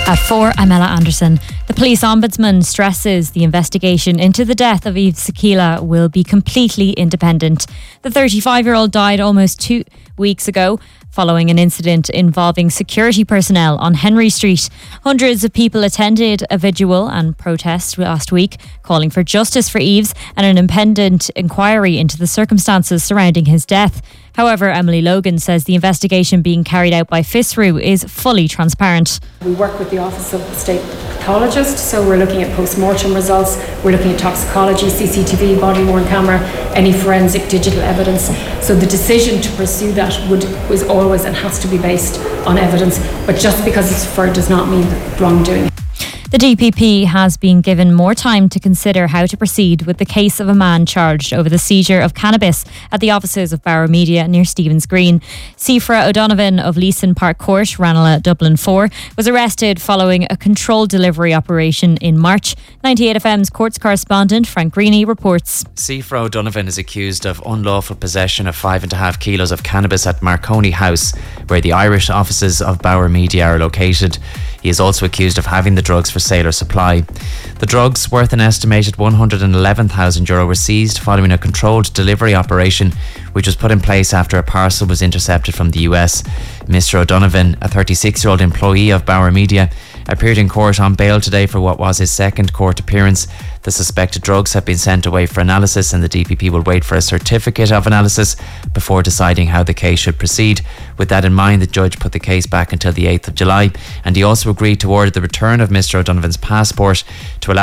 At 4, I'm Ella Anderson. The police ombudsman stresses the investigation into the death of Yves Sakila will be completely independent. The 35-year-old died almost 2 weeks ago following an incident involving security personnel on Henry Street. Hundreds of people attended a vigil and protest last week calling for justice for Yves and an independent inquiry into the circumstances surrounding his death. However, Emily Logan says the investigation being carried out by FISRU is fully transparent. We work with the Office of the State Pathologist, so we're looking at post-mortem results, we're looking at toxicology, CCTV, body-worn camera, any forensic digital evidence. So the decision to pursue that was always and has to be based on evidence, but just because it's deferred does not mean wrongdoing. The DPP has been given more time to consider how to proceed with the case of a man charged over the seizure of cannabis at the offices of Bauer Media near Stephen's Green. Sifra O'Donovan of Leeson Park Court, Ranelagh, Dublin 4, was arrested following a controlled delivery operation in March. 98FM's courts correspondent Frank Greeny reports. Sifra O'Donovan is accused of unlawful possession of 5.5 kilos of cannabis at Marconi House, where the Irish offices of Bauer Media are located. He is also accused of having the drugs for sale or supply. The drugs, worth an estimated €111,000, were seized following a controlled delivery operation which was put in place after a parcel was intercepted from the US. Mr. O'Donovan, a 36-year-old employee of Bauer Media, appeared in court on bail today for what was his second court appearance. The suspected drugs have been sent away for analysis and the DPP will wait for a certificate of analysis before deciding how the case should proceed. With that in mind, the judge put the case back until the 8th of July and he also agreed to order the return of Mr. O'Donovan's passport to allow